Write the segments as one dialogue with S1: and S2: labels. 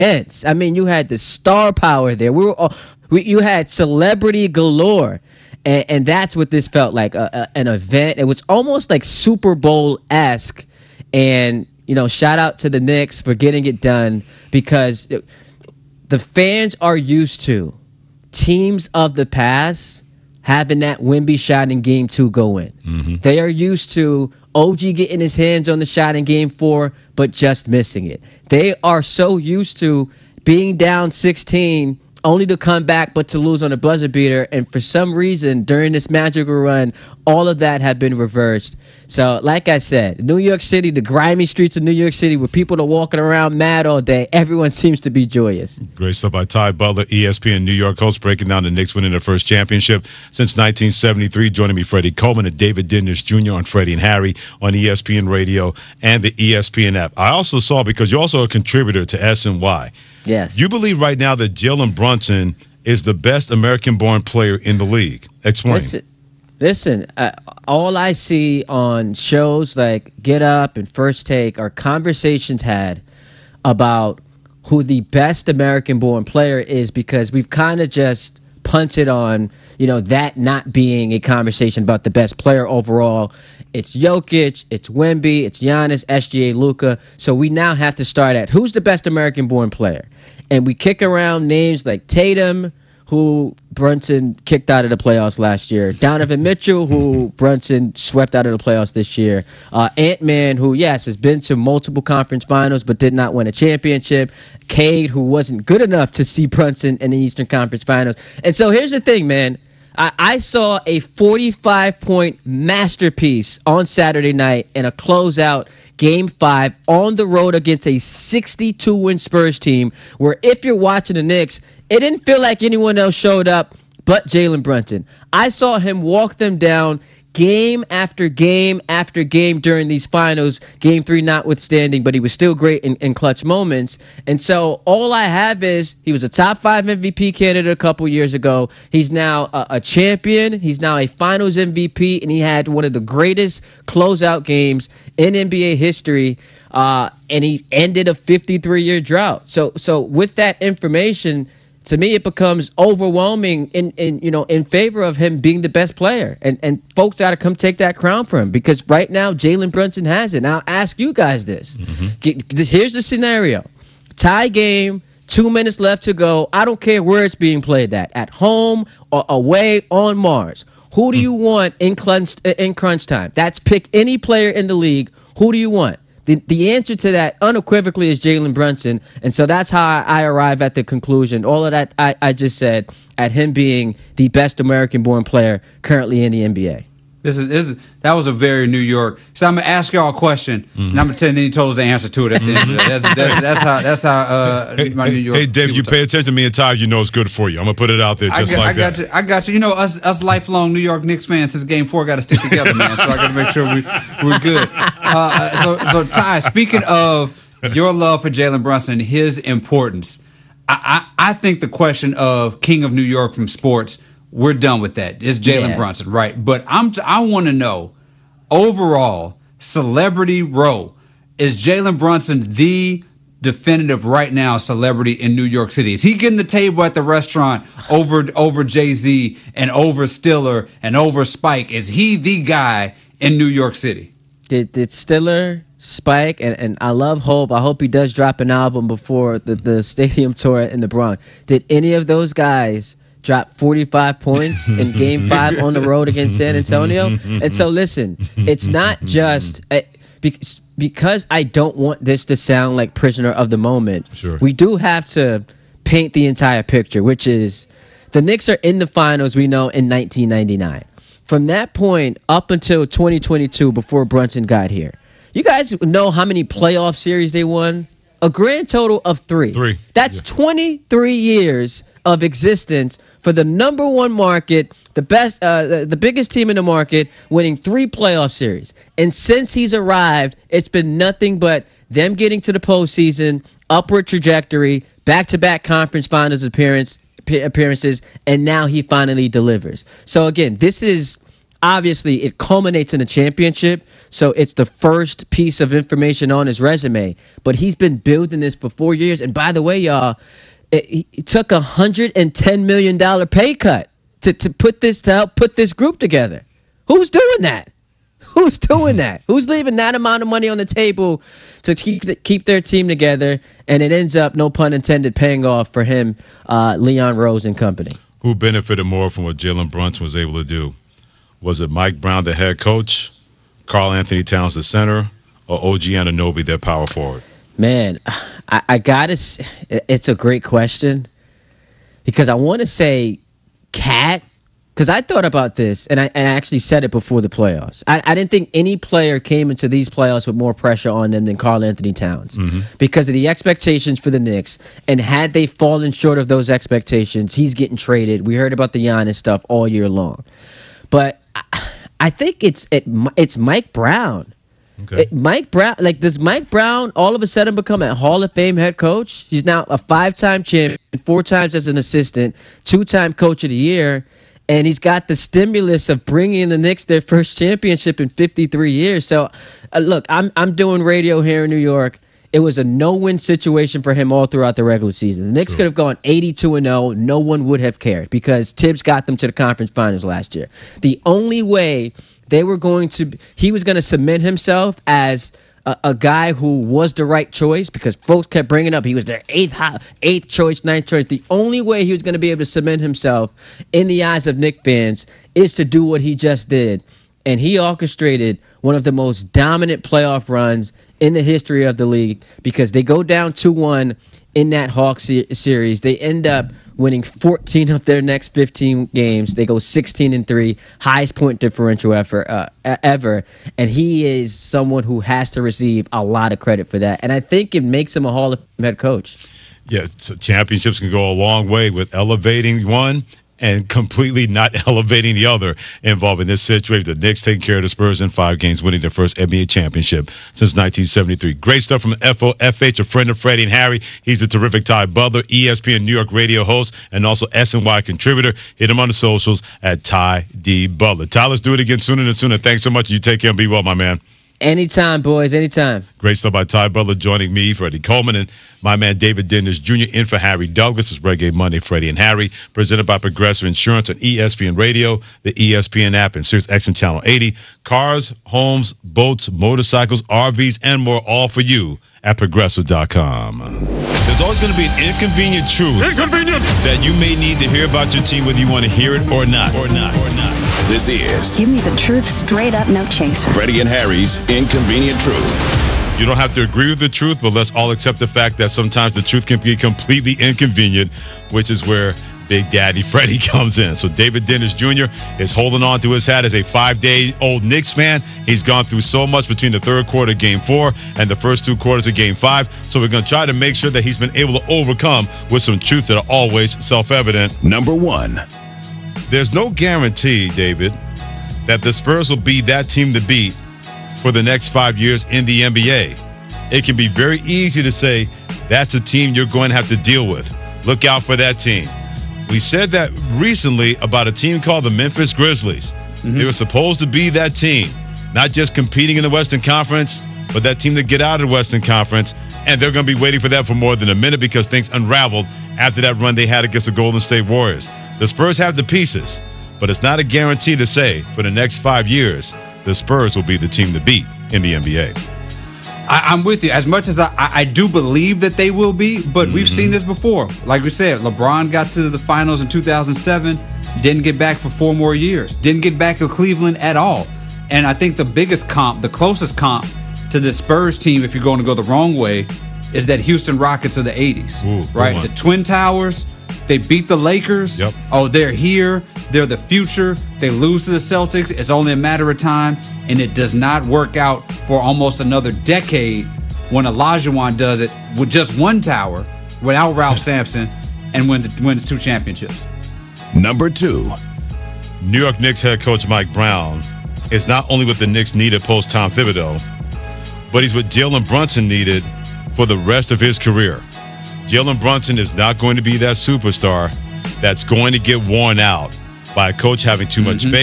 S1: intense. I mean, you had the star power there. You had celebrity galore. And that's what this felt like, an event. It was almost like Super Bowl-esque. And, shout out to the Knicks for getting it done, because the fans are used to teams of the past having that Wemby shot in Game 2 go in. Mm-hmm. They are used to OG getting his hands on the shot in Game 4, but just missing it. They are so used to being down 16 only to come back but to lose on a buzzer beater. And for some reason, during this magical run, all of that had been reversed. So, like I said, New York City, the grimy streets of New York City, where people are walking around mad all day, everyone seems to be joyous.
S2: Great stuff by Ty Butler, ESPN New York host, breaking down the Knicks winning their first championship since 1973. Joining me, Freddie Coleman and David Dinders Jr. on Freddie and Harry on ESPN Radio and the ESPN app. I also saw, because you're also a contributor to SNY.
S1: Yes.
S2: You believe right now that Jalen Brunson is the best American-born player in the league. Explain.
S1: Listen, all I see on shows like Get Up and First Take are conversations had about who the best American-born player is, because we've kind of just punted on, that not being a conversation about the best player overall. It's Jokic, it's Wemby, it's Giannis, SGA, Luka. So we now have to start at who's the best American-born player. And we kick around names like Tatum, who Brunson kicked out of the playoffs last year. Donovan Mitchell, who Brunson swept out of the playoffs this year. Ant-Man, who, yes, has been to multiple conference finals but did not win a championship. Cade, who wasn't good enough to see Brunson in the Eastern Conference Finals. And so here's the thing, man. I saw a 45-point masterpiece on Saturday night in a closeout Game 5 on the road against a 62-win Spurs team, where if you're watching the Knicks, it didn't feel like anyone else showed up but Jalen Brunson. I saw him walk them down game after game after game during these finals, Game 3 notwithstanding, but he was still great in clutch moments. And so all I have is he was a top 5 MVP candidate a couple years ago. He's now a champion. He's now a finals MVP, and he had one of the greatest closeout games in NBA history, and he ended a 53-year drought. So with that information, to me, it becomes overwhelming in favor of him being the best player. And folks got to come take that crown from him, because right now, Jalen Brunson has it. Now, I'll ask you guys this. Mm-hmm. Here's the scenario. Tie game, 2 minutes left to go. I don't care where it's being played at home or away on Mars. Who do you want in crunch time? That's pick any player in the league. Who do you want? The answer to that unequivocally is Jalen Brunson, and so that's how I arrive at the conclusion. All of that I just said at him being the best American-born player currently in the NBA.
S3: That was a very New York. So I'm gonna ask y'all a question, and I'm gonna tell you. Then he told us the answer to it at the end of that. That's how my New York.
S2: Hey, David, you pay attention to me and Ty. It's good for you. I'm gonna put it out there I got
S3: that. I got you. Us lifelong New York Knicks fans since Game 4 got to stick together, man. So I got to make sure we're good. So Ty, speaking of your love for Jalen Brunson and his importance, I think the question of King of New York from sports, we're done with that. It's Jalen Brunson, right? But I want to know, overall, celebrity row, is Jalen Brunson the definitive right now celebrity in New York City? Is he getting the table at the restaurant over Jay-Z and over Stiller and over Spike? Is he the guy in New York City?
S1: Did Stiller, Spike, and I love Hov. I hope he does drop an album before the stadium tour in the Bronx. Did any of those guys drop 45 points in Game 5 on the road against San Antonio? And so, listen, it's not just because I don't want this to sound like prisoner of the moment.
S2: Sure.
S1: We do have to paint the entire picture, which is the Knicks are in the finals, we know, in 1999. From that point up until 2022, before Brunson got here, you guys know how many playoff series they won? A grand total of 3.
S2: 3.
S1: That's 23 years of existence for the number one market, the best, the biggest team in the market, winning 3 playoff series. And since he's arrived, it's been nothing but them getting to the postseason, upward trajectory, back-to-back conference finals appearances, and now he finally delivers. So again, this is obviously it culminates in a championship, so it's the first piece of information on his resume. But he's been building this for 4 years. And by the way, y'all, it took $110 million pay cut to help put this group together. Who's doing that? Who's doing that? Who's leaving that amount of money on the table to keep their team together? And it ends up, no pun intended, paying off for him, Leon Rose and company.
S2: Who benefited more from what Jalen Brunson was able to do? Was it Mike Brown, the head coach, Karl Anthony Towns, the center, or OG Anunoby, their power forward?
S1: Man, I gotta. It's a great question because I want to say Cat. Because I thought about this, and I actually said it before the playoffs. I didn't think any player came into these playoffs with more pressure on them than Karl Anthony Towns because of the expectations for the Knicks. And had they fallen short of those expectations, he's getting traded. We heard about the Giannis stuff all year long. But I think it's Mike Brown.
S2: Okay.
S1: Mike Brown, does Mike Brown all of a sudden become a Hall of Fame head coach? He's now a 5-time champion, 4 times as an assistant, 2-time coach of the year. And he's got the stimulus of bringing the Knicks their first championship in 53 years. So, look, I'm doing radio here in New York. It was a no-win situation for him all throughout the regular season. The Knicks could have gone 82-0. No one would have cared because Tibbs got them to the conference finals last year. The only way he was going to cement himself as a guy who was the right choice because folks kept bringing up he was their eighth choice, 9th choice. The only way he was going to be able to cement himself in the eyes of Knicks fans is to do what he just did. And he orchestrated one of the most dominant playoff runs in the history of the league because they go down 2-1 in that Hawks series. They end up winning 14 of their next 15 games. They go 16-3, highest point differential ever. And he is someone who has to receive a lot of credit for that. And I think it makes him a Hall of Fame head coach.
S2: Yeah, so championships can go a long way with elevating one and completely not elevating the other involved in this situation. The Knicks taking care of the Spurs in 5 games, winning their first NBA championship since 1973. Great stuff from FOFH, a friend of Freddie and Harry. He's a terrific Ty Butler, ESPN New York radio host, and also SNY contributor. Hit him on the socials at Ty D. Butler. Ty, let's do it again sooner than sooner. Thanks so much. You take care and be well, my man.
S1: Anytime, boys, anytime.
S2: Great stuff by Ty Butler joining me, Freddie Coleman, and my man David Dennis Jr. in for Harry Douglas. It's Reggae Monday, Freddie and Harry, presented by Progressive Insurance on ESPN Radio, the ESPN app, and Sirius XM Channel 80. Cars, homes, boats, motorcycles, RVs, and more, all for you at Progressive.com. There's always going to be an inconvenient truth that you may need to hear about your team, whether you want to hear it or not.
S4: This is
S5: Give Me the Truth Straight Up, No Chaser.
S4: Freddie and Harry's Inconvenient Truth.
S2: You don't have to agree with the truth, but let's all accept the fact that sometimes the truth can be completely inconvenient, which is where Big Daddy Freddie comes in. So David Dennis Jr. is holding on to his hat as a 5-day-old Knicks fan. He's gone through so much between the third quarter of Game 4 and the first 2 quarters of Game 5. So we're going to try to make sure that he's been able to overcome with some truths that are always self-evident.
S4: Number 1.
S2: There's no guarantee, David, that the Spurs will be that team to beat for the next 5 years in the NBA. It can be very easy to say that's a team you're going to have to deal with. Look out for that team. We said that recently about a team called the Memphis Grizzlies. They were supposed to be that team, not just competing in the Western Conference, but that team to get out of the Western Conference. And they're going to be waiting for that for more than a minute because things unraveled after that run they had against the Golden State Warriors. The Spurs have the pieces, but it's not a guarantee to say for the next 5 years the Spurs will be the team to beat in the NBA.
S3: I'm with you. As much as I do believe that they will be, but we've seen this before. Like we said, LeBron got to the finals in 2007, didn't get back for 4 more years, didn't get back to Cleveland at all. And I think the biggest comp, the closest comp to the Spurs team, if you're going to go the wrong way, is that Houston Rockets of the 80s, right? The Twin Towers, they beat the Lakers.
S2: Yep.
S3: Oh, they're here. They're the future. They lose to the Celtics. It's only a matter of time, and it does not work out for almost another decade when Olajuwon does it with just 1 tower without Ralph Sampson and wins 2 championships.
S4: Number 2.
S2: New York Knicks head coach Mike Brown is not only what the Knicks needed post Tom Thibodeau, but he's what Jalen Brunson needed for the rest of his career. Jalen Brunson is not going to be that superstar that's going to get worn out by a coach having too much faith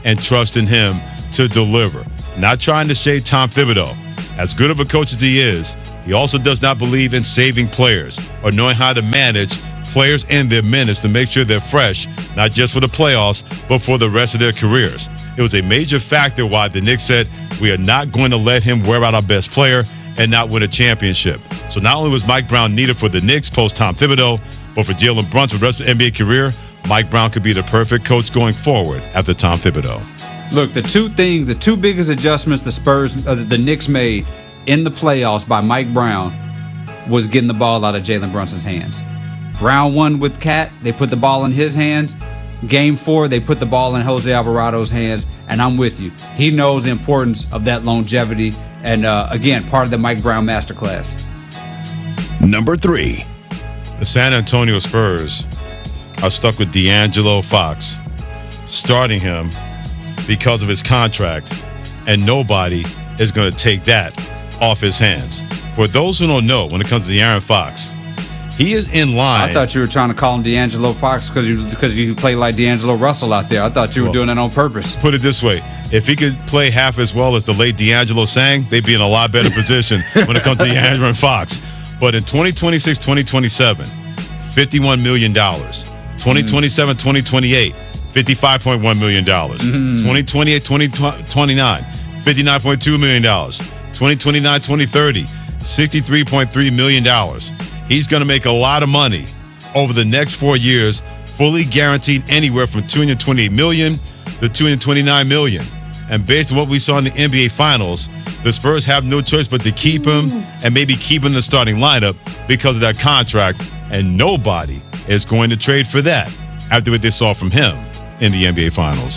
S2: and trust in him to deliver. Not trying to shade Tom Thibodeau. As good of a coach as he is, he also does not believe in saving players or knowing how to manage players and their minutes to make sure they're fresh, not just for the playoffs, but for the rest of their careers. It was a major factor why the Knicks said, we are not going to let him wear out our best player and not win a championship. So not only was Mike Brown needed for the Knicks post-Tom Thibodeau, but for Jalen Brunson for the rest of the NBA career, Mike Brown could be the perfect coach going forward after Tom Thibodeau.
S3: Look, the two biggest adjustments the Knicks made in the playoffs by Mike Brown was getting the ball out of Jalen Brunson's hands. Round 1 with Cat, they put the ball in his hands. Game 4, they put the ball in Jose Alvarado's hands, and I'm with you. He knows the importance of that longevity, and again, part of the Mike Brown masterclass.
S4: Number 3.
S2: The San Antonio Spurs are stuck with D'Angelo Fox, starting him because of his contract, and nobody is going to take that off his hands. For those who don't know, when it comes to De'Aaron Fox, he is in line.
S3: I thought you were trying to call him D'Angelo Fox because you play like D'Angelo Russell out there. I thought you were doing that on purpose.
S2: Put it this way. If he could play half as well as the late D'Angelo sang, they'd be in a lot better position when it comes to De'Aaron Fox. But in 2026, 2027, $51 million. 2027, 2028, $55.1 million. 2028, 2029, $59.2 million. 2029, 2030, $63.3 million. He's going to make a lot of money over the next 4 years, fully guaranteed anywhere from $228 million to $229 million. And based on what we saw in the NBA Finals, the Spurs have no choice but to keep him and maybe keep him in the starting lineup because of that contract, and nobody is going to trade for that after what they saw from him in the NBA Finals.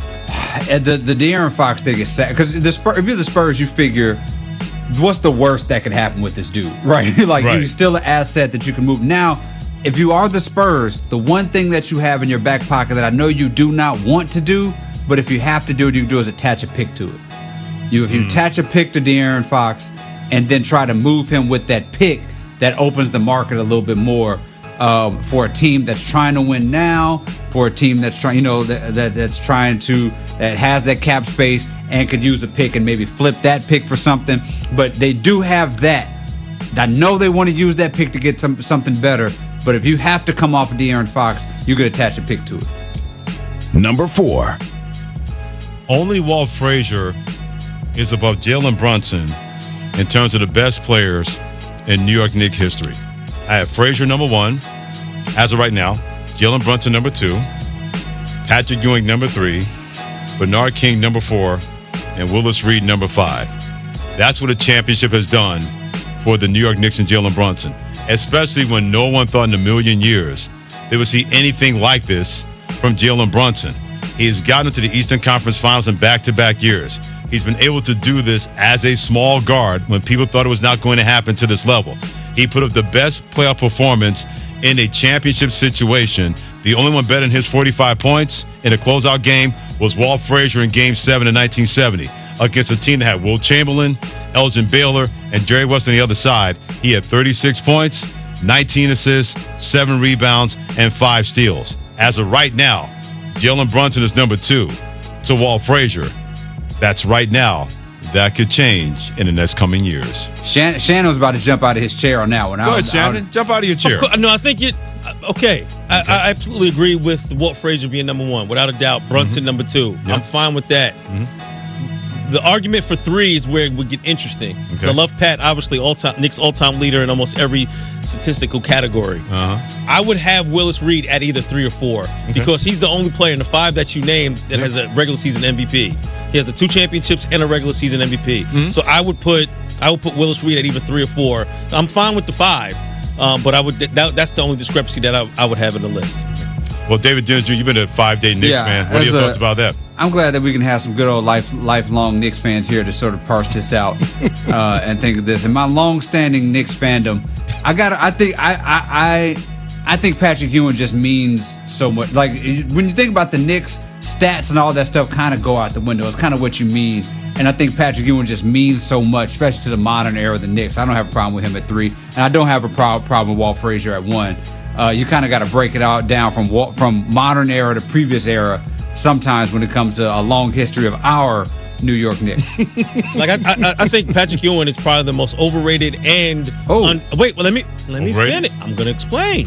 S3: The De'Aaron Fox thing is sad because if you're the Spurs, you figure, what's the worst that could happen with this dude, right? He's still an asset that you can move. Now, if you are the Spurs, the one thing that you have in your back pocket that I know you do not want to do, but if you have to do it, you can do is attach a pick to it. If you attach a pick to De'Aaron Fox and then try to move him with that pick, that opens the market a little bit more for a team that's trying to win now, for a team that's trying, that has that cap space and could use a pick and maybe flip that pick for something. But they do have that. I know they want to use that pick to get something better. But if you have to come off of De'Aaron Fox, you could attach a pick to it.
S4: Number 4.
S2: Only Walt Frazier is above Jalen Brunson in terms of the best players in New York Knicks history. I have Frazier number 1, as of right now. Jalen Brunson number 2. Patrick Ewing number 3. Bernard King number 4. And Willis Reed number 5. That's what a championship has done for the New York Knicks and Jalen Brunson, especially when no one thought in a million years they would see anything like this from Jalen Brunson. He has gotten to the Eastern Conference Finals in back-to-back years. He's been able to do this as a small guard when people thought it was not going to happen to this level. He put up the best playoff performance in a championship situation. The only one better than his 45 points in a closeout game was Walt Frazier in Game 7 in 1970 against a team that had Will Chamberlain, Elgin Baylor, and Jerry West on the other side. He had 36 points, 19 assists, 7 rebounds, and 5 steals. As of right now, Jalen Brunson is number 2 to Walt Frazier. That's right now. That could change in the next coming years.
S3: Shannon was about to jump out of his chair on that one.
S2: Go ahead, Shannon. Jump out of your chair.
S6: No, I think okay. I absolutely agree with Walt Frazier being number 1, without a doubt. Brunson number 2. Yep. I'm fine with that. The argument for 3 is where it would get interesting. Okay. So I love Pat, obviously Knicks all-time leader in almost every statistical category. I would have Willis Reed at either 3 or 4 because he's the only player in the 5 that you named that has a regular season MVP. He has the 2 championships and a regular season MVP. So I would put Willis Reed at either 3 or 4. I'm fine with the 5, but that's the only discrepancy that I would have in the list.
S2: Well, David Dennis Jr., you've been a 5-day Knicks fan. What are your thoughts about that?
S3: I'm glad that we can have some good old lifelong Knicks fans here to sort of parse this out and think of this. In my long-standing Knicks fandom, I think Patrick Ewing just means so much. Like when you think about the Knicks, stats and all that stuff kind of go out the window. It's kind of what you mean. And I think Patrick Ewing just means so much, especially to the modern era of the Knicks. I don't have a problem with him at 3, and I don't have a problem with Walt Frazier at 1. You kind of got to break it out down from modern era to previous era sometimes when it comes to a long history of our New York Knicks.
S6: Like I think Patrick Ewing is probably the most overrated and wait. Well, let me finish. I'm going to explain.